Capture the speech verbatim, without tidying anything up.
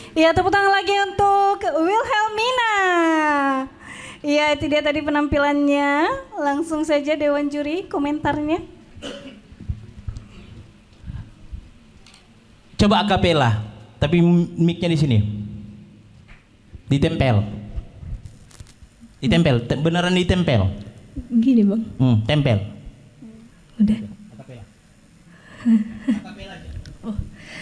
Ya, tepuk tangan lagi untuk Wilhelmina. Iya, itu dia tadi penampilannya. Langsung saja Dewan Juri komentarnya. Coba akapela, tapi mic-nya di sini. Ditempel. Ditempel, Te- beneran ditempel. Gini, Bang. Hmm, tempel. Udah. Akapela.